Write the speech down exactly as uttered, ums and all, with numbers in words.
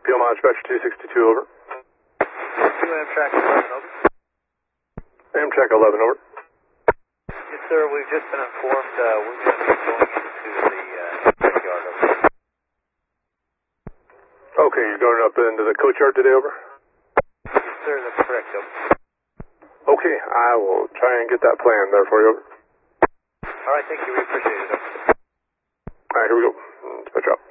P L Dispatch two sixty-two, over. two Amtrak eleven, over. Amtrak eleven, over. Yes, sir, we've just been informed uh, we're going to be going into the uh, backyard, over. Okay, you're going up into the coach yard today, over? Yes, sir, that's correct, over. Okay, I will try and get that plan there for you, over. All right, thank you, we appreciate it, over. All right, here we go. Dispatch out.